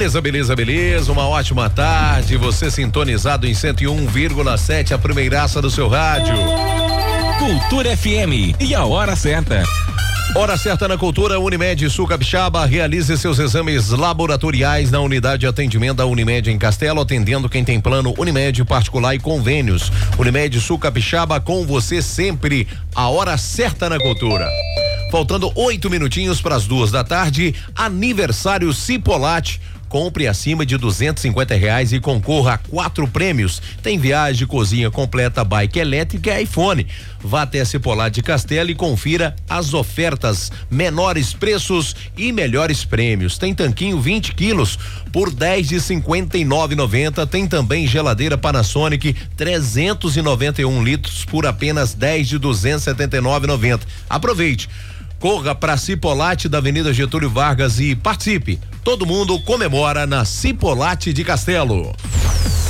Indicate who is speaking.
Speaker 1: Beleza. Uma ótima tarde. Você sintonizado em 101,7, a primeiraça do seu rádio.
Speaker 2: Cultura FM e a hora certa.
Speaker 1: Hora certa na Cultura. Unimed Sul Capixaba. Realize seus exames laboratoriais na unidade de atendimento da Unimed em Castelo, atendendo quem tem plano Unimed particular e convênios. Unimed Sul Capixaba, com você sempre. A hora certa na Cultura. Faltando 8 minutinhos para as 2 da tarde, aniversário Cipolate. Compre acima de R$ 250 e concorra a 4 prêmios. Tem viagem, cozinha completa, bike elétrica e iPhone. Vá até Cipolate de Castelo e confira as ofertas, menores preços e melhores prêmios. Tem tanquinho 20 quilos por R$ 10 de R$ 59,90. Tem também geladeira Panasonic 391 litros por apenas 10 de R$ 279,90. Aproveite. Corra para Cipolate da Avenida Getúlio Vargas e participe. Todo mundo comemora na Cipolate de Castelo.